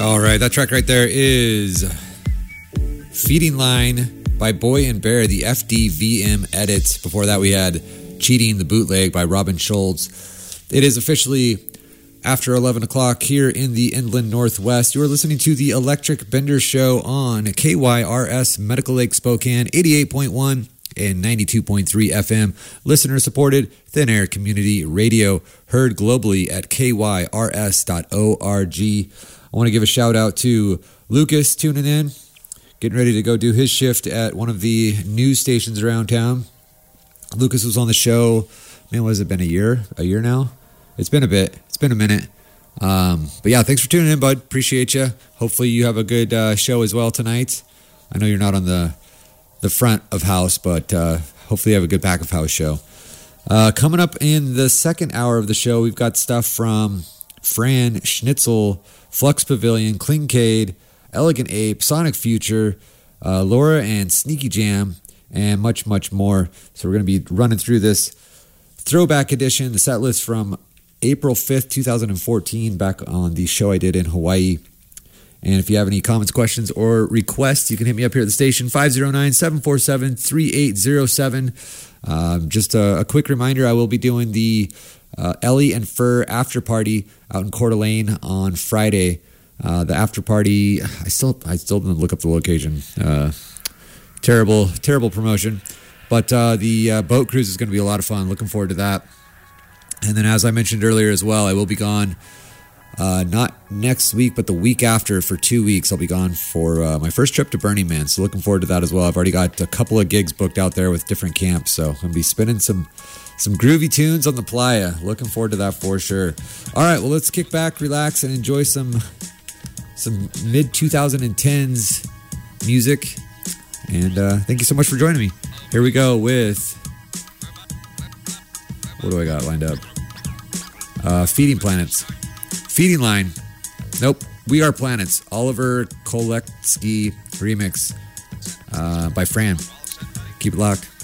All right, that track right there is Feeding Line by Boy and Bear, the FDVM edit. Before that, we had Cheating, the bootleg by Robin Schultz. It is officially after 11 o'clock here in the Inland Northwest. You are listening to the Electric Bender Show on KYRS Medical Lake Spokane, 88.1 and 92.3 FM. Listener-supported Thin Air Community Radio, heard globally at kyrs.org. I want to give a shout-out to Lucas tuning in, getting ready to go do his shift at one of the news stations around town. Lucas was on the show, man, what has it been, a year now? It's been a bit. It's been a minute. But yeah, thanks for tuning in, bud. Appreciate you. Hopefully you have a good show as well tonight. I know you're not on the front of house, but hopefully you have a good back of house show. Coming up in the second hour of the show, we've got stuff from Fran Schnitzel, Flux Pavilion, Clincade, Elegant Ape, Sonic Future, Laura and Sneaky Jam, and much, much more. So we're going to be running through this throwback edition, the set list from April 5th, 2014, back on the show I did in Hawaii. And if you have any comments, questions, or requests, you can hit me up here at the station, 509-747-3807. Just a quick reminder, I will be doing the Ellie and Fur after party out in Coeur d'Alene on Friday. The after party, I still didn't look up the location. Terrible promotion. But the boat cruise is going to be a lot of fun. Looking forward to that. And then as I mentioned earlier as well, I will be gone not next week, but the week after for 2 weeks. I'll be gone for my first trip to Burning Man. So looking forward to that as well. I've already got a couple of gigs booked out there with different camps. So I'm going to be spinning some groovy tunes on the playa. Looking forward to that for sure. All right, well, let's kick back, relax, and enjoy some mid-2010s music. And thank you so much for joining me. Here we go with... what do I got lined up? Feeding Line. Nope. We Are Planets. Oliver Koletsky remix by Fran. Keep it locked.